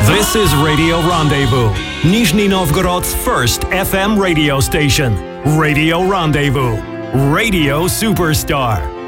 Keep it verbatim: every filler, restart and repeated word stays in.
This is Radio Rendezvous, Nizhny Novgorod's first F M radio station. Radio Rendezvous. Radio Superstar.